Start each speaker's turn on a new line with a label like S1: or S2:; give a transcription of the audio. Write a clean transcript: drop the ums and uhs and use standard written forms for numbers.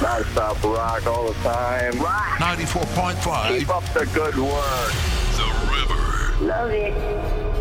S1: Non-stop rock all the time. Rock.
S2: 94.5.
S1: Keep up the good work.
S2: The River.
S3: Love it.